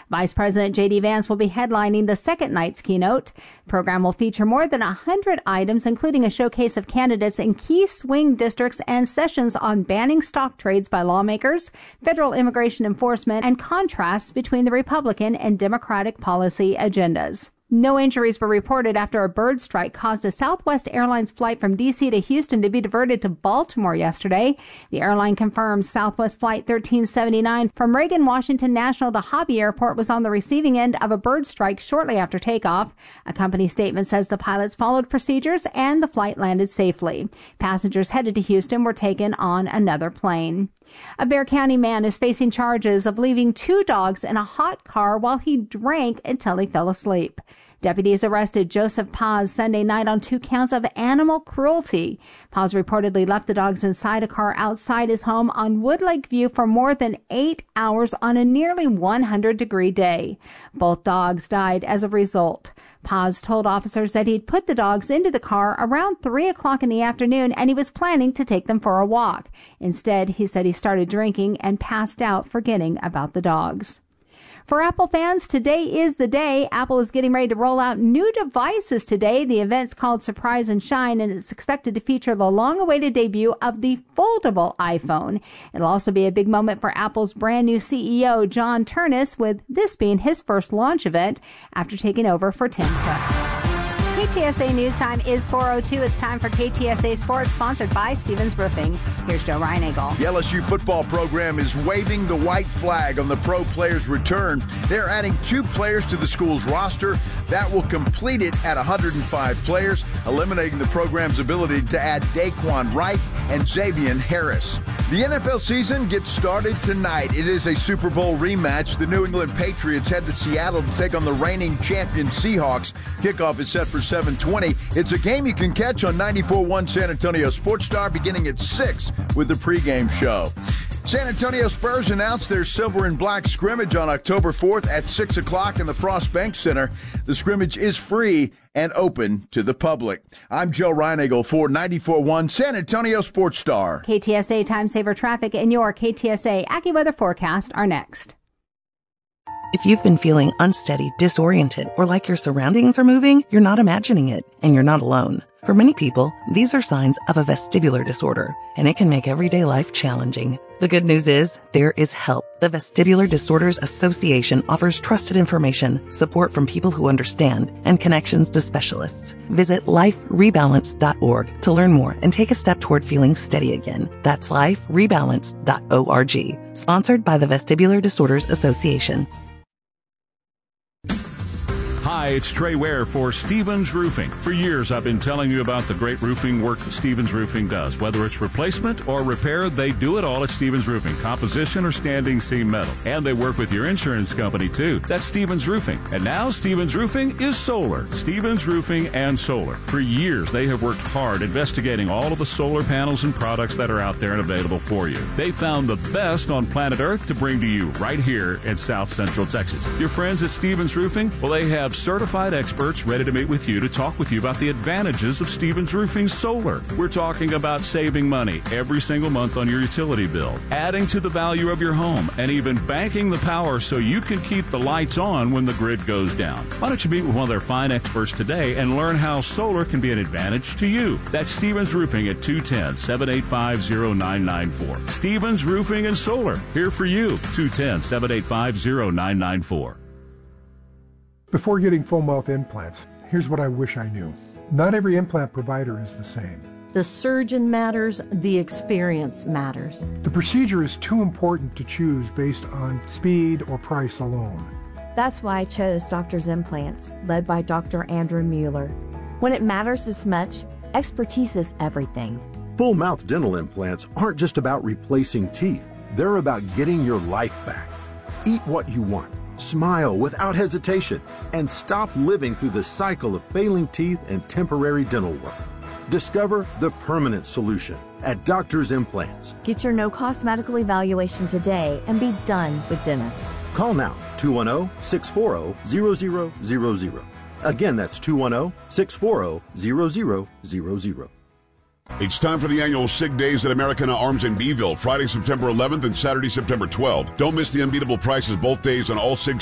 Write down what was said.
Vice President J.D. Vance will be headlining the second night's keynote. The program will feature more than 100 items, including a showcase of candidates in key swing districts and sessions on banning stock trades by lawmakers, federal immigration enforcement, and contrasts between the Republican and Democratic policy agendas. No injuries were reported after a bird strike caused a Southwest Airlines flight from D.C. to Houston to be diverted to Baltimore yesterday. The airline confirms Southwest Flight 1379 from Reagan Washington National to Hobby Airport was on the receiving end of a bird strike shortly after takeoff. A company statement says the pilots followed procedures and the flight landed safely. Passengers headed to Houston were taken on another plane. A Bexar County man is facing charges of leaving 2 dogs in a hot car while he drank until he fell asleep. Deputies arrested Joseph Paz Sunday night on 2 counts of animal cruelty. Paz reportedly left the dogs inside a car outside his home on Wood Lake View for more than 8 hours on a nearly 100-degree day. Both dogs died as a result. Paz told officers that he'd put the dogs into the car around 3 o'clock in the afternoon and he was planning to take them for a walk. Instead, he said he started drinking and passed out, forgetting about the dogs. For Apple fans, today is the day. Apple is getting ready to roll out new devices today. The event's called Surprise and Shine, and it's expected to feature the long-awaited debut of the foldable iPhone. It'll also be a big moment for Apple's brand new CEO, John Ternus, with this being his first launch event after taking over for Tim Cook. KTSA News Time is 4:02. It's time for KTSA Sports, sponsored by Stevens Roofing. Here's Joe Reinagle. The LSU football program is waving the white flag on the pro players' return. They're adding 2 players to the school's roster. That will complete it at 105 players, eliminating the program's ability to add Daquan Wright and Xavier Harris. The NFL season gets started tonight. It is a Super Bowl rematch. The New England Patriots head to Seattle to take on the reigning champion Seahawks. Kickoff is set for 7:20. It's a game you can catch on 94.1 San Antonio Sports Star beginning at 6 with the pregame show. San Antonio Spurs announced their silver and black scrimmage on October 4th at 6 o'clock in the Frost Bank Center. The scrimmage is free and open to the public. I'm Joe Reinagle for 94.1 San Antonio Sports Star. KTSA Time Saver Traffic and your KTSA AccuWeather forecast are next. If you've been feeling unsteady, disoriented, or like your surroundings are moving, you're not imagining it, and you're not alone. For many people, these are signs of a vestibular disorder, and it can make everyday life challenging. The good news is, there is help. The Vestibular Disorders Association offers trusted information, support from people who understand, and connections to specialists. Visit liferebalance.org to learn more and take a step toward feeling steady again. That's liferebalance.org. Sponsored by the Vestibular Disorders Association. Hi, it's Trey Ware for Stevens Roofing. For years, I've been telling you about the great roofing work that Stevens Roofing does. Whether it's replacement or repair, they do it all at Stevens Roofing. Composition or standing seam metal. And they work with your insurance company, too. That's Stevens Roofing. And now Stevens Roofing is solar. Stevens Roofing and Solar. For years, they have worked hard investigating all of the solar panels and products that are out there and available for you. They found the best on planet Earth to bring to you right here in South Central Texas. Your friends at Stevens Roofing, well, they have certified experts ready to meet with you to talk with you about the advantages of Stevens Roofing Solar. We're talking about saving money every single month on your utility bill, adding to the value of your home, and even banking the power so you can keep the lights on when the grid goes down. Why don't you meet with one of their fine experts today and learn how solar can be an advantage to you? That's Stevens Roofing at 210-785-0994. Stevens Roofing and Solar, here for you, 210-785-0994. Before getting full mouth implants, here's what I wish I knew. Not every implant provider is the same. The surgeon matters, the experience matters. The procedure is too important to choose based on speed or price alone. That's why I chose Doctor's Implants, led by Dr. Andrew Mueller. When it matters this much, expertise is everything. Full mouth dental implants aren't just about replacing teeth. They're about getting your life back. Eat what you want. Smile without hesitation, and stop living through the cycle of failing teeth and temporary dental work. Discover the permanent solution at Doctor's Implants. Get your no-cost medical evaluation today and be done with dentists. Call now, 210-640-0000. Again, that's 210-640-0000. It's time for the annual SIG Days at Americana Arms in Beeville, Friday, September 11th and Saturday, September 12th. Don't miss the unbeatable prices both days on all SIG